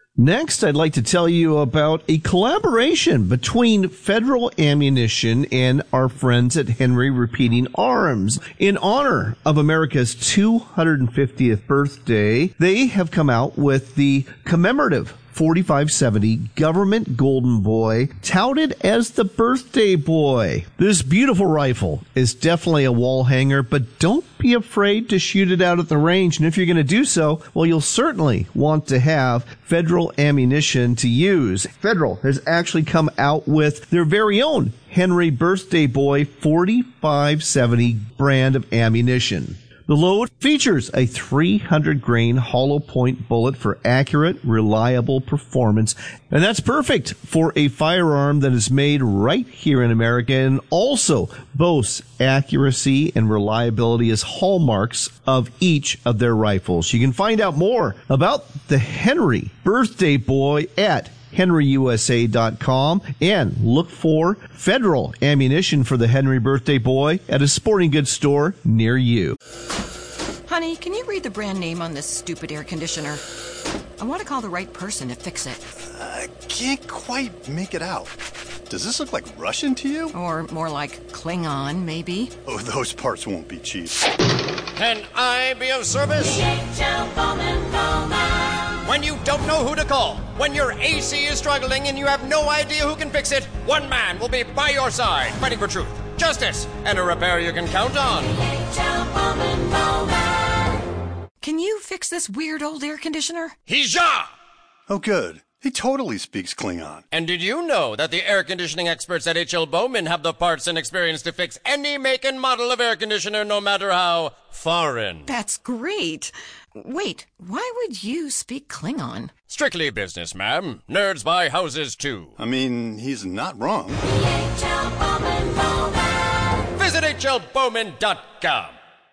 Next, I'd like to tell you about a collaboration between Federal Ammunition and our friends at Henry Repeating Arms. In honor of America's 250th birthday, they have come out with the commemorative 4570 Government Golden Boy, touted as the birthday boy. This beautiful rifle is definitely a wall hanger, but don't be afraid to shoot it out at the range. And if you're going to do so, well, you'll certainly want to have Federal ammunition to use. Federal has actually come out with their very own Henry Birthday Boy 4570 brand of ammunition. The load features a 300-grain hollow point bullet for accurate, reliable performance, and that's perfect for a firearm that is made right here in America and also boasts accuracy and reliability as hallmarks of each of their rifles. You can find out more about the Henry Birthday Boy at henryusa.com and look for Federal ammunition for the Henry Birthday Boy at a sporting goods store near you. Honey, can you read the brand name on this stupid air conditioner? I want to call the right person to fix it. I can't quite make it out. Does this look like Russian to you? Or more like Klingon, maybe? Oh, those parts won't be cheap. Can I be of service? DHL Bowman Bowman. When you don't know who to call, when your AC is struggling and you have no idea who can fix it, one man will be by your side, fighting for truth, justice, and a repair you can count on. DHL Bowman Bowman. Can you fix this weird old air conditioner? Hija! Oh, good. He totally speaks Klingon. And did you know that the air conditioning experts at H.L. Bowman have the parts and experience to fix any make and model of air conditioner, no matter how foreign? That's great. Wait, why would you speak Klingon? Strictly business, ma'am. Nerds buy houses, too. I mean, he's not wrong. DHL Bowman Bowman. Visit hlbowman.com.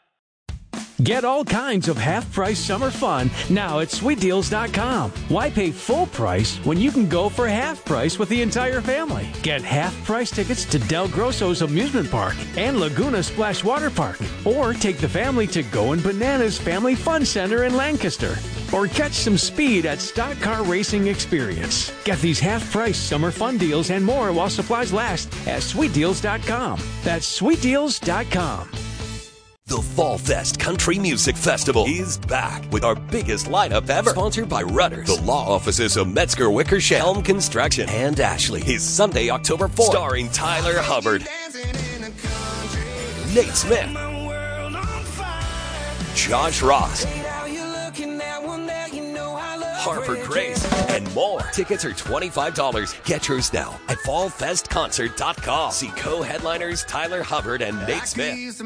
Get all kinds of half-price summer fun now at SweetDeals.com. Why pay full price when you can go for half price with the entire family? Get half-price tickets to Del Grosso's Amusement Park and Laguna Splash Water Park. Or take the family to Goin' Bananas Family Fun Center in Lancaster. Or catch some speed at Stock Car Racing Experience. Get these half-price summer fun deals and more while supplies last at SweetDeals.com. That's SweetDeals.com. The Fall Fest Country Music Festival is back with our biggest lineup ever. Sponsored by Rudders, the law offices of Metzger Wickersham, Helm Construction, and Ashley. Is Sunday, October 4th. Starring Tyler Hubbard, Nate Smith, Josh Ross, Harper Grace, and more. Tickets are $25. Get yours now at fallfestconcert.com. See co-headliners Tyler Hubbard and Nate Smith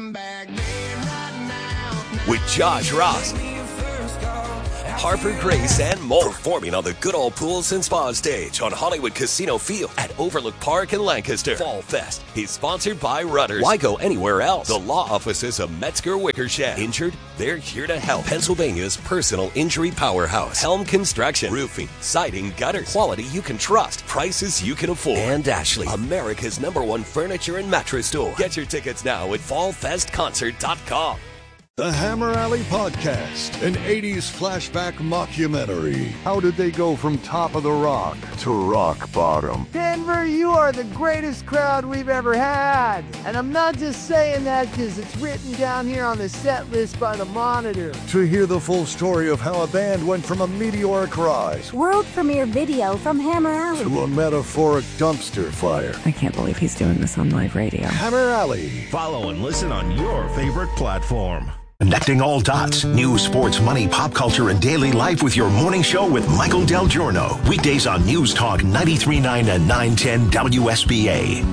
with Josh Ross, Harper Grace, and more. Performing on the Good Old Pools and Spa stage on Hollywood Casino Field at Overlook Park in Lancaster. Fall Fest is sponsored by Rudders. Why go anywhere else? The law offices of Metzger Wickersham. Injured? They're here to help. Pennsylvania's personal injury powerhouse. Helm Construction. Roofing, siding, gutters. Quality you can trust. Prices you can afford. And Ashley, America's #1 furniture and mattress store. Get your tickets now at fallfestconcert.com. The Hammer Alley Podcast, an 80s flashback mockumentary. How did they go from top of the rock to rock bottom? Denver, you are the greatest crowd we've ever had. And I'm not just saying that because it's written down here on the set list by the Monitor. To hear the full story of how a band went from a meteoric rise, world premiere video from Hammer Alley, to a metaphoric dumpster fire. I can't believe he's doing this on live radio. Hammer Alley. Follow and listen on your favorite platform. Connecting all dots. News, sports, money, pop culture, and daily life with your morning show with Michael Del Giorno. Weekdays on News Talk 93.9 and 910 WSBA.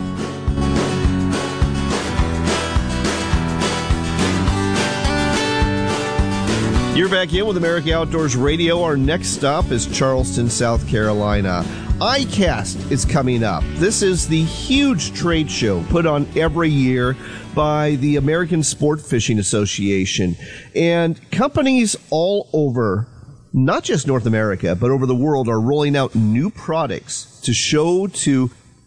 You're back in with America Outdoors Radio. Our next stop is Charleston, South Carolina. ICAST is coming up. This is the huge trade show put on every year by the American Sport Fishing Association. And companies all over, not just North America, but over the world, are rolling out new products to show to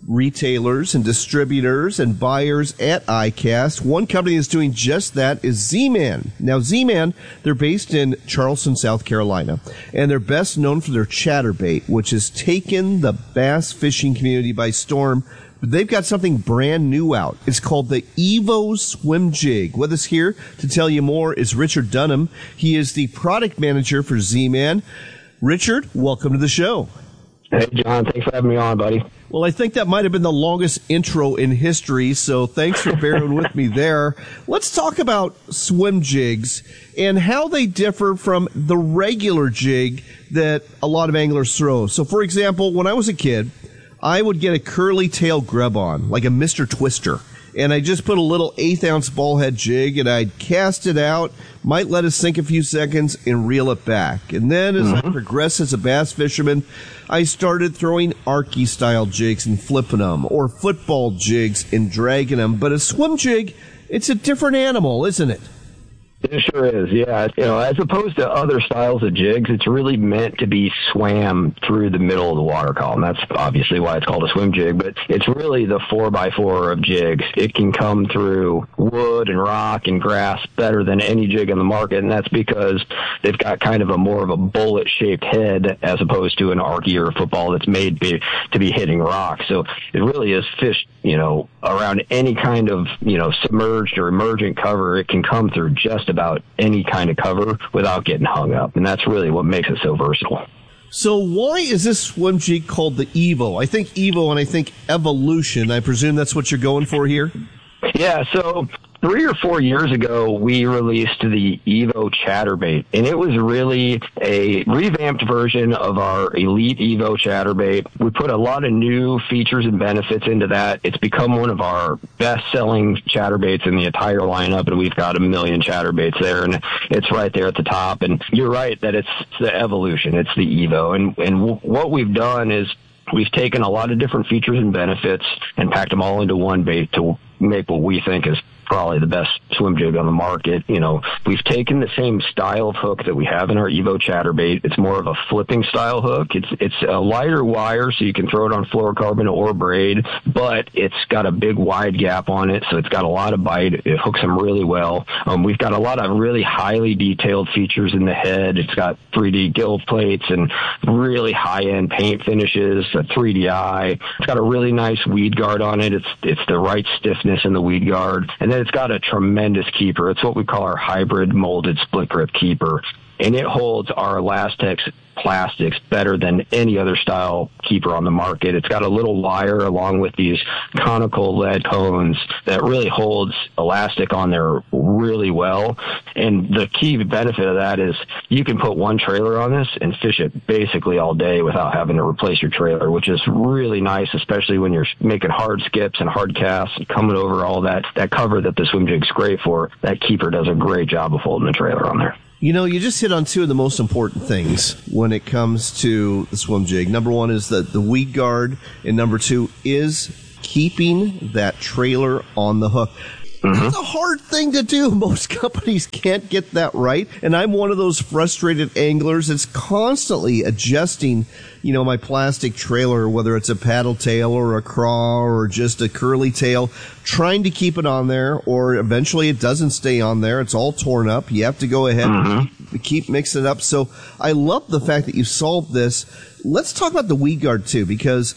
retailers and distributors and buyers at ICAST. One company that's doing just that is Z-Man. Now, Z-Man, they're based in Charleston, South Carolina, and they're best known for their chatterbait, which has taken the bass fishing community by storm. But they've got something brand new out. It's called the Evo Swim Jig. With us here to tell you more is Richard Dunham. He is the product manager for Z-Man. Richard, welcome to the show. Hey, John. Thanks for having me on, buddy. Well, I think that might have been the longest intro in history, so thanks for bearing with me there. Let's talk about swim jigs and how they differ from the regular jig that a lot of anglers throw. So, for example, when I was a kid, I would get a curly tail grub on, like a Mr. Twister. And I just put a little 1/8-ounce ball head jig, and I'd cast it out, might let it sink a few seconds, and reel it back. And then as I progressed as a bass fisherman, I started throwing Arky-style jigs and flipping them, or football jigs and dragging them. But a swim jig, it's a different animal, isn't it? It sure is, yeah. As opposed to other styles of jigs, it's really meant to be swam through the middle of the water column. That's obviously why it's called a swim jig, but it's really the 4x4 of jigs. It can come through wood and rock and grass better than any jig on the market, and that's because they've got kind of a more of a bullet-shaped head as opposed to an Arky or a football that's made to be hitting rock. So it really is fished, around any kind of, submerged or emergent cover. It can come through just about any kind of cover without getting hung up. And that's really what makes it so versatile. So why is this swim jig called the Evo? I think Evo and I think Evolution. I presume that's what you're going for here? Yeah, so 3 or 4 years ago, we released the Evo Chatterbait, and it was really a revamped version of our Elite Evo Chatterbait. We put a lot of new features and benefits into that. It's become one of our best-selling chatterbaits in the entire lineup, and we've got 1 million chatterbaits there, and it's right there at the top. And you're right that it's the Evolution, it's the Evo. And what we've done is we've taken a lot of different features and benefits and packed them all into one bait to make what we think is probably the best swim jig on the market. We've taken the same style of hook that we have in our Evo Chatterbait. It's more of a flipping style hook. It's a lighter wire, so you can throw it on fluorocarbon or braid, but it's got a big wide gap on it, so it's got a lot of bite. It hooks them really well. We've got a lot of really highly detailed features in the head. It's got 3D gill plates and really high-end paint finishes, a 3D eye. It's got a really nice weed guard on it. It's the right stiffness in the weed guard. And then it's got a tremendous keeper. It's what we call our hybrid molded split grip keeper. And it holds our Elastex plastics better than any other style keeper on the market. It's got a little wire along with these conical lead cones that really holds elastic on there really well. And the key benefit of that is you can put one trailer on this and fish it basically all day without having to replace your trailer, which is really nice, especially when you're making hard skips and hard casts and coming over all that cover that the swim jig's great for. That keeper does a great job of holding the trailer on there. You just hit on two of the most important things when it comes to the swim jig. Number one is the weed guard, and number two is keeping that trailer on the hook. It's a hard thing to do. Most companies can't get that right. And I'm one of those frustrated anglers that's constantly adjusting, my plastic trailer, whether it's a paddle tail or a craw or just a curly tail, trying to keep it on there, or eventually it doesn't stay on there. It's all torn up. You have to go ahead and keep mixing it up. So I love the fact that you solved this. Let's talk about the weed guard too, because,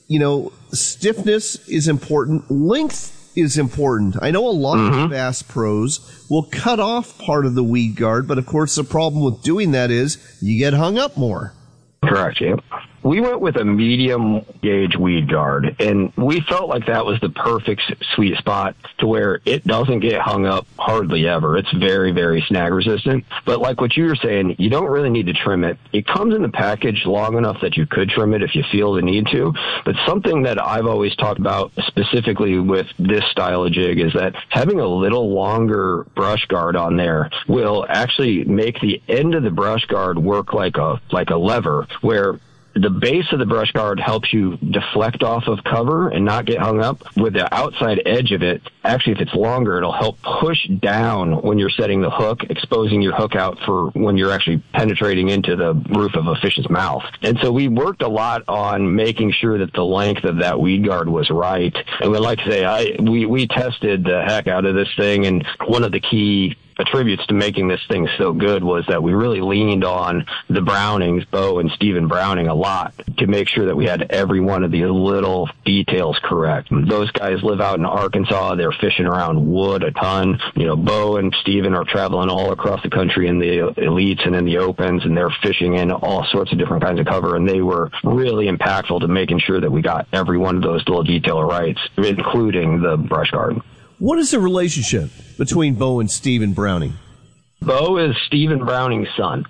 stiffness is important. Length is important. I know a lot of bass pros will cut off part of the weed guard, but of course the problem with doing that is you get hung up more. Correct, yeah. We went with a medium gauge weed guard, and we felt like that was the perfect sweet spot to where it doesn't get hung up hardly ever. It's very, very snag resistant. But like what you were saying, you don't really need to trim it. It comes in the package long enough that you could trim it if you feel the need to. But something that I've always talked about specifically with this style of jig is that having a little longer brush guard on there will actually make the end of the brush guard work like a lever, where the base of the brush guard helps you deflect off of cover and not get hung up. With the outside edge of it, actually, if it's longer, it'll help push down when you're setting the hook, exposing your hook out for when you're actually penetrating into the roof of a fish's mouth. And so we worked a lot on making sure that the length of that weed guard was right. And we'd like to say, we tested the heck out of this thing, and one of the key attributes to making this thing so good was that we really leaned on the Brownings, Bo and Stephen Browning, a lot to make sure that we had every one of these little details correct. Those guys live out in Arkansas. They're fishing around wood a ton. You know, Bo and Stephen are traveling all across the country in the elites and in the opens, and they're fishing in all sorts of different kinds of cover, and they were really impactful to making sure that we got every one of those little detail rights, including the brush guard. What is the relationship between Bo and Stephen Browning? Bo is Stephen Browning's son.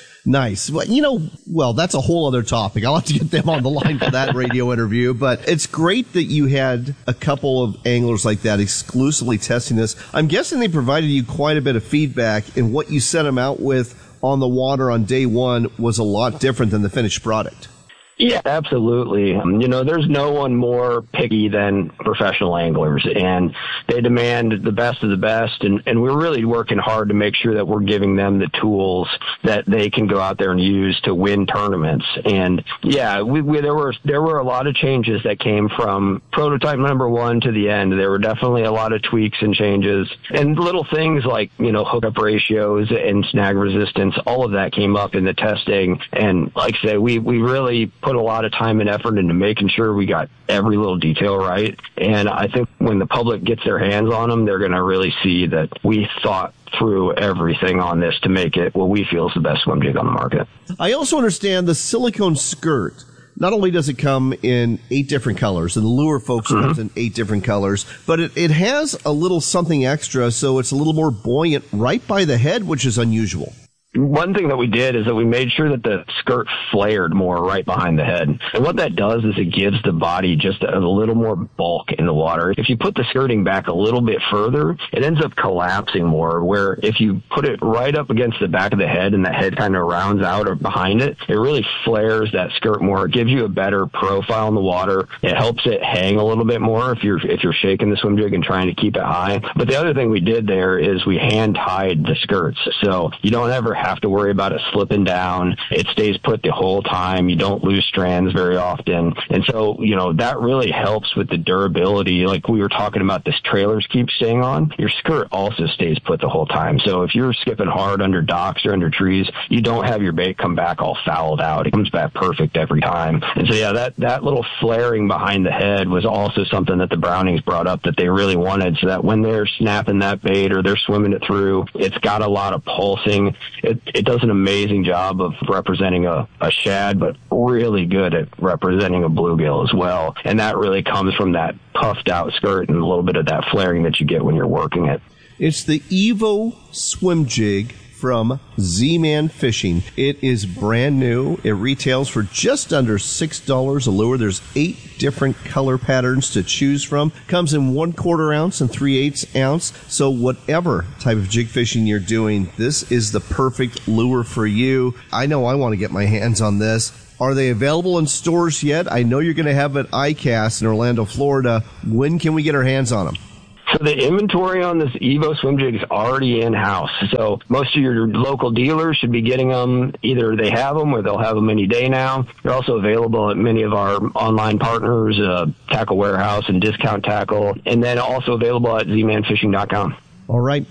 Nice. Well, that's a whole other topic. I'll have to get them on the line for that radio interview. But it's great that you had a couple of anglers like that exclusively testing this. I'm guessing they provided you quite a bit of feedback, and what you set them out with on the water on day one was a lot different than the finished product. Yeah, absolutely. There's no one more picky than professional anglers, and they demand the best of the best, and we're really working hard to make sure that we're giving them the tools that they can go out there and use to win tournaments. And yeah, there were a lot of changes that came from prototype number one to the end. There were definitely a lot of tweaks and changes, and little things like, hookup ratios and snag resistance. All of that came up in the testing, and like I say, we really put a lot of time and effort into making sure we got every little detail right. And I think when the public gets their hands on them, they're going to really see that we thought through everything on this to make it what we feel is the best swim jig on the market. I also understand the silicone skirt. Not only does it come in 8 different colors, and the lure folks comes in 8 different colors, but it has a little something extra, so it's a little more buoyant right by the head, which is unusual. One thing that we did is that we made sure that the skirt flared more right behind the head. And what that does is it gives the body just a little more bulk in the water. If you put the skirting back a little bit further, it ends up collapsing more, where if you put it right up against the back of the head and the head kind of rounds out or behind it, it really flares that skirt more. It gives you a better profile in the water. It helps it hang a little bit more if you're shaking the swim jig and trying to keep it high. But the other thing we did there is we hand tied the skirts. So you don't ever have to worry about it slipping down. It stays put the whole time. You don't lose strands very often. And so, that really helps with the durability. Like we were talking about, this trailers keep staying on. Your skirt also stays put the whole time. So if you're skipping hard under docks or under trees, you don't have your bait come back all fouled out. It comes back perfect every time. And so, yeah, that little flaring behind the head was also something that the Brownings brought up that they really wanted, so that when they're snapping that bait or they're swimming it through, it's got a lot of pulsing. It does an amazing job of representing a shad, but really good at representing a bluegill as well. And that really comes from that puffed out skirt and a little bit of that flaring that you get when you're working it. It's the Evo swim jig from Z-Man Fishing. It is brand new. It retails for just under $6 a lure. There's 8 different color patterns to choose from. Comes in 1/4 ounce and 3/8 ounce. So whatever type of jig fishing you're doing, this is the perfect lure for you. I know I want to get my hands on this. Are they available in stores yet? I know you're going to have it at ICAST in Orlando, Florida. When can we get our hands on them? So the inventory on this Evo swim jig is already in-house. So most of your local dealers should be getting them. Either they have them or they'll have them any day now. They're also available at many of our online partners, Tackle Warehouse and Discount Tackle, and then also available at zmanfishing.com. All right,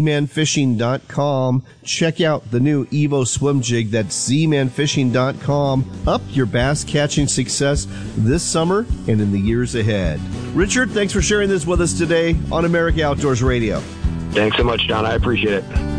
zmanfishing.com. Check out the new Evo swim jig. That's zmanfishing.com. Up your bass catching success this summer and in the years ahead. Richard, thanks for sharing this with us today on America Outdoors Radio. Thanks so much, John. I appreciate it.